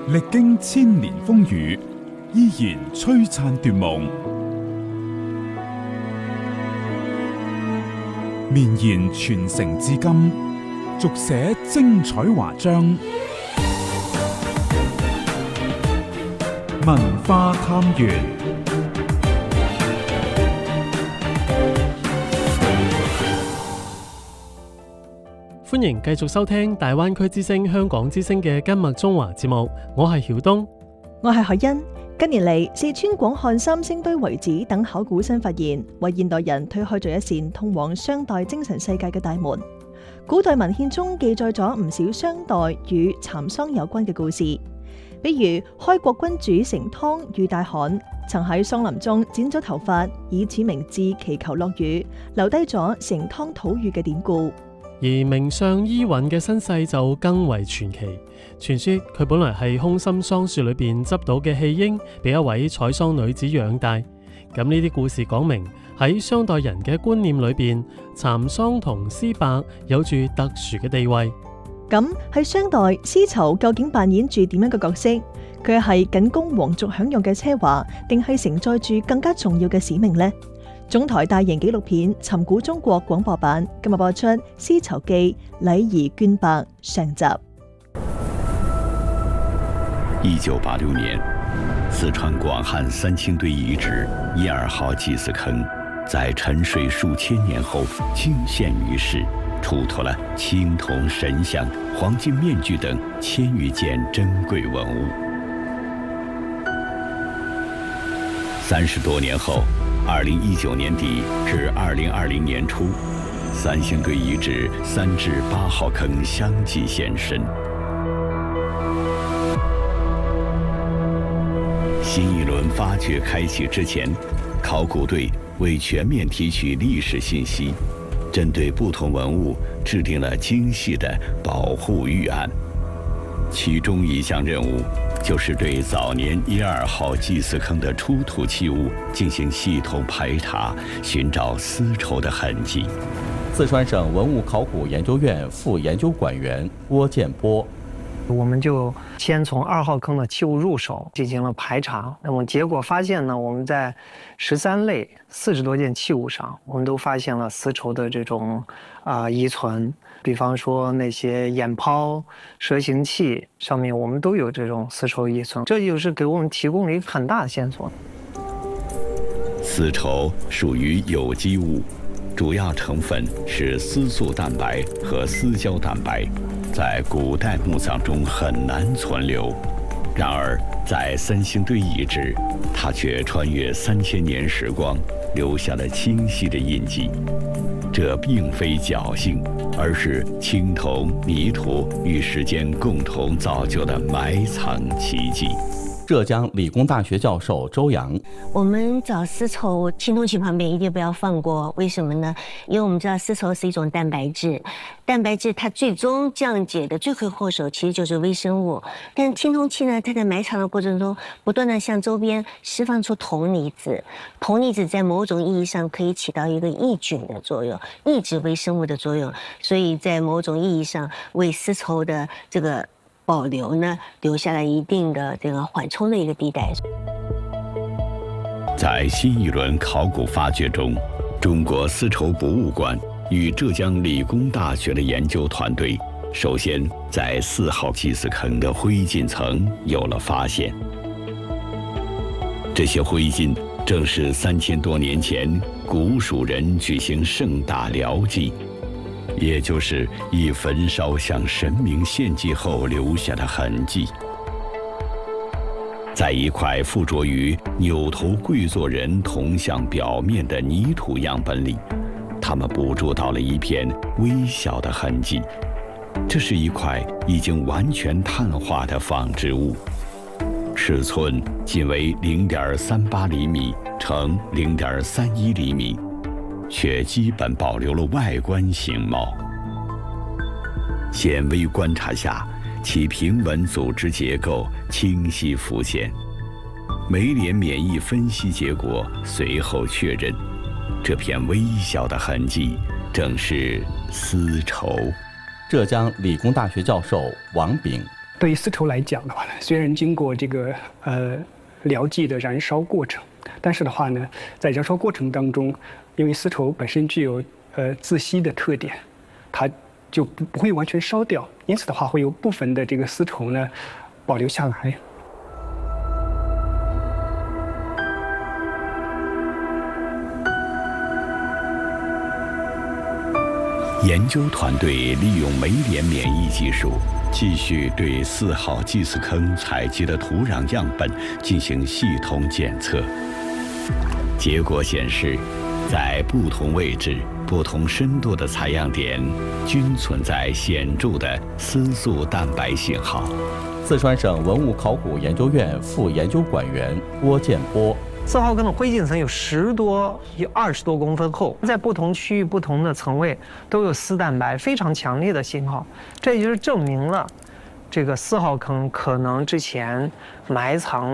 歷經千年風雨，依然璀璨奪夢，綿延傳承至今，續寫精彩華章。文化探源， 歡迎繼續收聽大灣區之聲、香港之聲嘅今日中華節目，我係曉東， 我係海欣。近年嚟，四川廣漢三星堆遺址等考古新發現，為現代人推開咗一扇通往商代精神世界嘅大門。古代文獻中記載咗唔少商代與蠶桑有關嘅故事，比如開國君主成湯遇大旱，曾喺桑林中剪咗頭髮，以此明志祈求落雨，留低咗成湯討雨嘅典故。 而名相伊尹嘅身世就更為傳奇。傳說佢本來係空心桑樹裏邊執到嘅棄嬰，被一位採桑女子養大。咁呢啲故事講明喺商代人嘅觀念裏邊，蠶桑同絲帛有住特殊嘅地位。 咁喺商代，絲綢究竟扮演住點樣嘅角色？佢係僅供皇族享用嘅奢華，定係承載住更加重要嘅使命呢？總台大型紀錄片《尋古中國》廣播版今日播出《絲綢記》禮儀絹帛上集。 1986年，四川廣漢三星堆遺址1、2號祭祀坑，在沉睡數千年後驚現於世，出土了青銅神像、黃金面具等1000餘件珍貴文物。30多年後，2019年底至2020年初，三星堆遺址3至8號坑相繼現身。新一輪發掘開啟之前，考古隊為全面提取歷史信息，針對不同文物制定了精細的保護預案。其中一項任務就是對早年1、2號祭祀坑的出土器物進行系統排查，尋找絲綢的痕跡。 四川省文物考古研究院副研究管員郭建波， 我们就先从2號坑的器物入手，进行了排查。那么结果发现呢，我们在13类40多件器物上，我们都发现了丝绸的这种遗存。比方说那些眼泡、蛇形器上面，我们都有这种丝绸遗存，这就是给我们提供了一个很大的线索。 丝绸属于有机物，主要成分是丝素蛋白和丝胶蛋白，在古代墓葬中很难存留。然而，在三星堆遗址，它却穿越3000年时光，留下了清晰的印记。这并非侥幸，而是青铜、泥土与时间共同造就的埋藏奇迹。 浙江理工大学教授周洋， 我们找丝绸青铜器旁边一定不要放过，为什么呢？因为我们知道丝绸是一种蛋白质，蛋白质它最终降解的罪魁祸首其实就是微生物，但青铜器呢，它在埋藏的过程中不断的向周边释放出铜离子，铜离子在某种意义上可以起到一个抑菌的作用，抑制微生物的作用，所以在某种意义上为丝绸的这个保留呢，留下了一定的这个缓冲的一个地带。 在新一轮考古发掘中，中国丝绸博物馆与浙江理工大学的研究团队，首先在4號祭祀坑的灰烬层有了发现。这些灰烬正是3000多年前古蜀人举行盛大疗祭，也就是以焚烧向神明献祭后留下的痕迹。在一块附着于扭头跪坐人铜像表面的泥土样本里，他们捕捉到了一片微小的痕迹。这是一块已经完全碳化的纺织物，尺寸仅为0.38厘米乘0.31厘米，却基本保留了外观形貌。显微观察下，其平稳组织结构清晰浮现。酶联免疫分析结果随后确认，这片微小的痕迹正是丝绸。 浙江理工大学教授王炳， 对于丝绸来讲的话呢，虽然经过这个疗剂的燃烧过程，但是的话呢，在燃烧过程当中，因为丝绸本身具有自吸的特点，它就不会完全烧掉，因此的话会有部分的这个丝绸呢保留下来。 研究团队利用酶联免疫技术，继续对4号祭祀坑采集的土壤样本进行系统检测。结果显示，在不同位置、不同深度的采样点，均存在显著的丝素蛋白信号。 四川省文物考古研究院副研究馆员郭建波。 4号坑的灰烬层有10多、20多公分厚，在不同区域、不同的层位都有丝蛋白非常强烈的信号，这也就是证明了这个4号坑可能之前埋藏